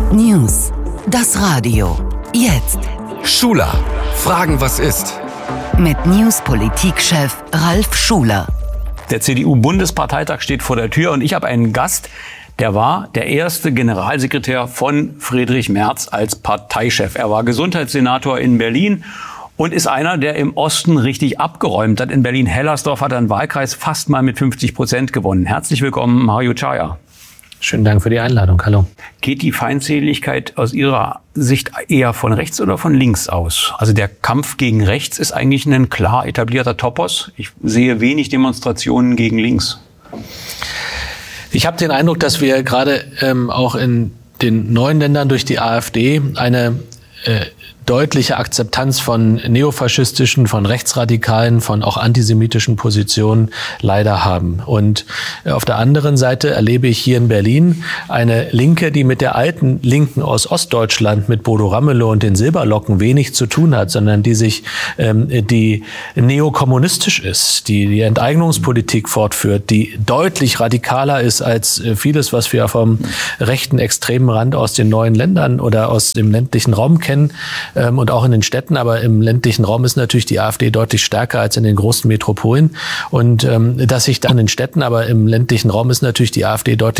News. Das Radio. Jetzt. Schuler. Fragen, was ist? Mit News-Politikchef Ralf Schuler. Der CDU-Bundesparteitag steht vor der Tür und ich habe einen Gast, der war der erste Generalsekretär von Friedrich Merz als Parteichef. Er war Gesundheitssenator in Berlin und ist einer, der im Osten richtig abgeräumt hat. In Berlin-Hellersdorf hat er einen Wahlkreis fast mal mit 50% gewonnen. Herzlich willkommen, Mario Chaya. Schönen Dank für die Einladung. Hallo. Geht die Feindseligkeit aus Ihrer Sicht eher von rechts oder von links aus? Also der Kampf gegen rechts ist eigentlich ein klar etablierter Topos. Ich sehe wenig Demonstrationen gegen links. Ich habe den Eindruck, dass wir gerade auch in den neuen Ländern durch die AfD eine deutliche Akzeptanz von neofaschistischen, von rechtsradikalen, von auch antisemitischen Positionen leider haben. Und auf der anderen Seite erlebe ich hier in Berlin eine Linke, die mit der alten Linken aus Ostdeutschland, mit Bodo Ramelow und den Silberlocken wenig zu tun hat, sondern die neokommunistisch ist, die Enteignungspolitik fortführt, die deutlich radikaler ist als vieles, was wir vom rechten extremen Rand aus den neuen Ländern oder aus dem ländlichen Raum kennen. Und auch in den Städten, aber im ländlichen Raum ist natürlich die AfD deutlich stärker als in den großen Metropolen. Und dass sich dann in den Städten, aber im ländlichen Raum ist natürlich die AfD deutlich